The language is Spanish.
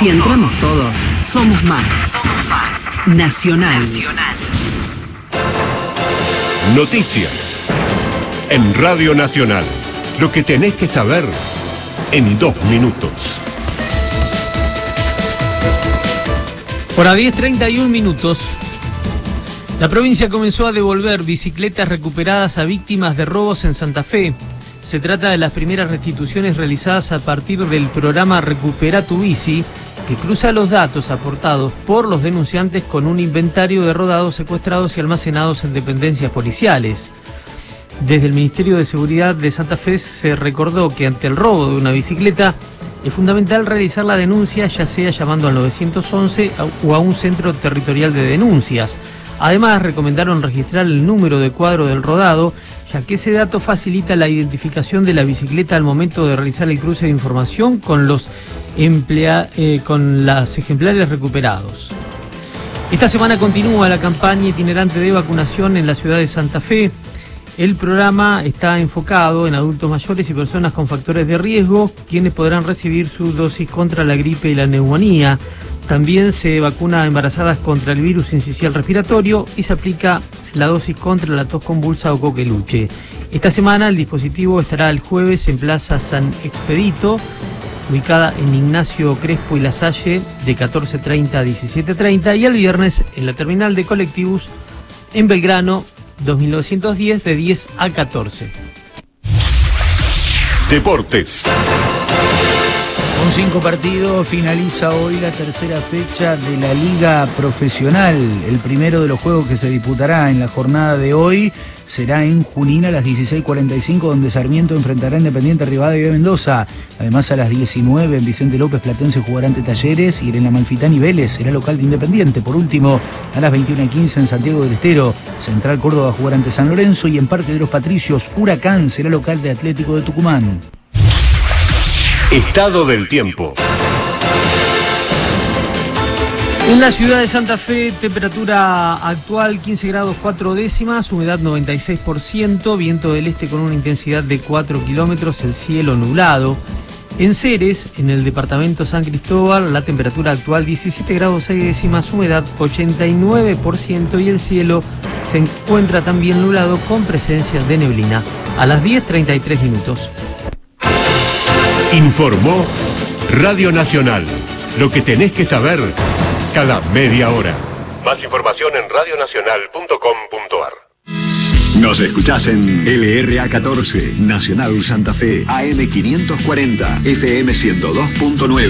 Si entramos todos, somos más. Nacional. Noticias. En Radio Nacional. Lo que tenés que saber en 2 minutos. Hora 10:31 minutos. La provincia comenzó a devolver bicicletas recuperadas a víctimas de robos en Santa Fe. Se trata de las primeras restituciones realizadas a partir del programa Recupera tu Bici, que cruza los datos aportados por los denunciantes con un inventario de rodados secuestrados y almacenados en dependencias policiales. Desde el Ministerio de Seguridad de Santa Fe se recordó que ante el robo de una bicicleta es fundamental realizar la denuncia, ya sea llamando al 911 o a un centro territorial de denuncias. Además, recomendaron registrar el número de cuadro del rodado, ya que ese dato facilita la identificación de la bicicleta al momento de realizar el cruce de información con los ejemplares recuperados. Esta semana continúa la campaña itinerante de vacunación en la ciudad de Santa Fe. El programa está enfocado en adultos mayores y personas con factores de riesgo, quienes podrán recibir su dosis contra la gripe y la neumonía. También se vacuna a embarazadas contra el virus sincicial respiratorio y se aplica la dosis contra la tos convulsa o coqueluche. Esta semana el dispositivo estará el jueves en Plaza San Expedito, ubicada en Ignacio Crespo y Lasalle, de 14:30 a 17:30, y el viernes en la terminal de colectivos en Belgrano, 2910, de 10 a 14. Deportes. Con 5 partidos finaliza hoy la tercera fecha de la Liga Profesional. El primero de los juegos que se disputará en la jornada de hoy será en Junín a las 16:45, donde Sarmiento enfrentará a Independiente Rivadavia de Mendoza. Además, a las 19 en Vicente López Platense jugará ante Talleres y en la Amalfitani Vélez será local de Independiente. Por último, a las 21:15 en Santiago del Estero, Central Córdoba jugará ante San Lorenzo y en Parque de los Patricios, Huracán será local de Atlético de Tucumán. Estado del tiempo. En la ciudad de Santa Fe, temperatura actual 15 grados 4 décimas, humedad 96%, viento del este con una intensidad de 4 kilómetros, el cielo nublado. En Ceres, en el departamento San Cristóbal, la temperatura actual 17 grados 6 décimas, humedad 89% y el cielo se encuentra también nublado con presencia de neblina. A las 10:33 minutos. Informó Radio Nacional. Lo que tenés que saber cada media hora. Más información en radionacional.com.ar. Nos escuchás en LRA 14, Nacional Santa Fe, AM 540, FM 102.9.